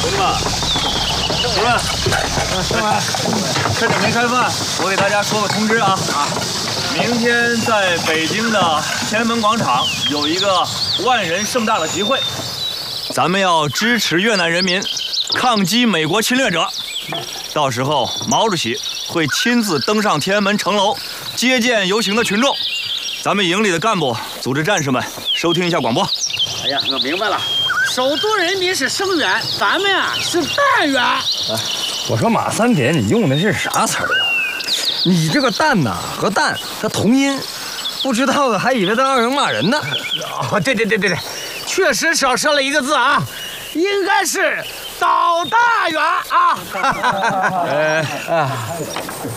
兄弟们，趁着没开饭，我给大家说个通知啊！明天在北京的天安门广场有一个万人盛大的集会，咱们要支持越南人民抗击美国侵略者。到时候毛主席会亲自登上天安门城楼接见游行的群众。咱们营里的干部组织战士们收听一下广播。 哎呀，我明白了，首都人民是声援，咱们啊是弹援。 我说马三点，你用的是啥词儿啊？你这个蛋呐和蛋它同音，不知道的还以为在二人骂人呢。 哦，对，确实少说了一个字啊，应该是倒大援啊。